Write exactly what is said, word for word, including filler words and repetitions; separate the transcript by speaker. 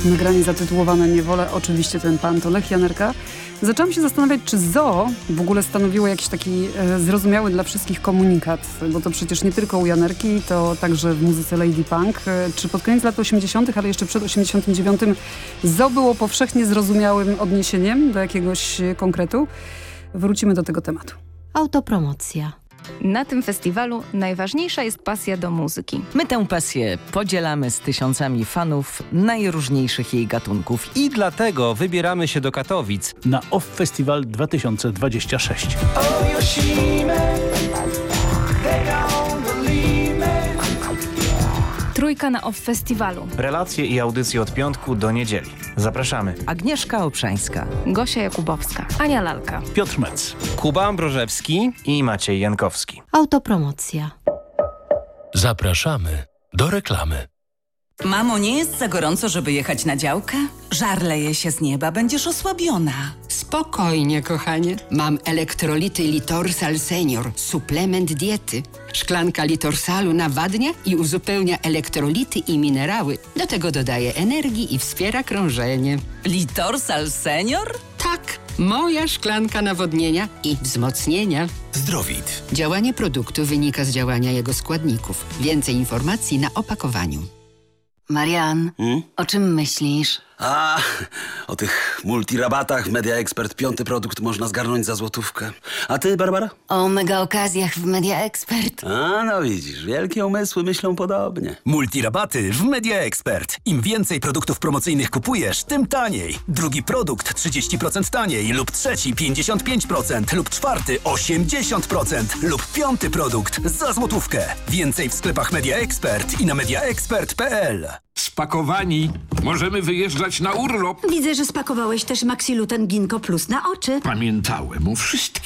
Speaker 1: Nagranie zatytułowane Niewolę, oczywiście ten pan to Lech Janerka. Zaczęłam się zastanawiać, czy zoo w ogóle stanowiło jakiś taki e, zrozumiały dla wszystkich komunikat, bo to przecież nie tylko u Janerki, to także w muzyce Lady Punk. E, czy pod koniec lat osiemdziesiątych, ale jeszcze przed osiemdziesiątym dziewiątym zoo było powszechnie zrozumiałym odniesieniem do jakiegoś konkretu? Wrócimy do tego tematu.
Speaker 2: Autopromocja.
Speaker 3: Na tym festiwalu najważniejsza jest pasja do muzyki.
Speaker 4: My tę pasję podzielamy z tysiącami fanów najróżniejszych jej gatunków.
Speaker 5: I dlatego wybieramy się do Katowic
Speaker 6: na Off Festival dwa tysiące dwudziesty szósty.
Speaker 3: Trójka na Off Festiwalu.
Speaker 7: Relacje i audycje od piątku do niedzieli. Zapraszamy.
Speaker 4: Agnieszka Obszańska,
Speaker 3: Gosia Jakubowska, Ania Lalka,
Speaker 6: Piotr Mec,
Speaker 5: Kuba Ambrożewski
Speaker 7: I Maciej Jankowski.
Speaker 2: Autopromocja.
Speaker 8: Zapraszamy do reklamy.
Speaker 9: Mamo, nie jest za gorąco, żeby jechać na działkę? Żar leje się z nieba, będziesz osłabiona.
Speaker 10: Spokojnie, kochanie. Mam elektrolity Litorsal Senior, suplement diety. Szklanka Litorsalu nawadnia i uzupełnia elektrolity i minerały. Do tego dodaje energii i wspiera krążenie.
Speaker 9: Litorsal Senior?
Speaker 10: Tak, moja szklanka nawodnienia i wzmocnienia.
Speaker 8: Zdrowit.
Speaker 10: Działanie produktu wynika z działania jego składników. Więcej informacji na opakowaniu.
Speaker 11: Marian,
Speaker 12: Hmm?
Speaker 11: o czym myślisz?
Speaker 12: A, o tych multirabatach Media Expert. Piąty produkt można zgarnąć za złotówkę. A ty, Barbara?
Speaker 11: O mega okazjach w Media Expert.
Speaker 12: A, no widzisz, wielkie umysły myślą podobnie.
Speaker 13: Multirabaty w Media Expert. Im więcej produktów promocyjnych kupujesz, tym taniej. Drugi produkt trzydzieści procent taniej lub trzeci pięćdziesiąt pięć procent lub czwarty osiemdziesiąt procent lub piąty produkt za złotówkę. Więcej w sklepach Media Expert i na mediaexpert kropka p l.
Speaker 14: Spakowani. Możemy wyjeżdżać na urlop.
Speaker 15: Widzę, że spakowałeś też Maxiluten Ginkgo Plus na oczy.
Speaker 14: Pamiętałem o wszystkim.